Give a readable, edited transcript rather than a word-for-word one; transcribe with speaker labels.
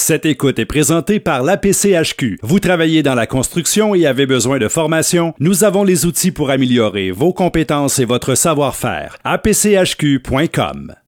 Speaker 1: Cette écoute est présentée par l'APCHQ. Vous travaillez dans la construction et avez besoin de formation? Nous avons les outils pour améliorer vos compétences et votre savoir-faire. apchq.com.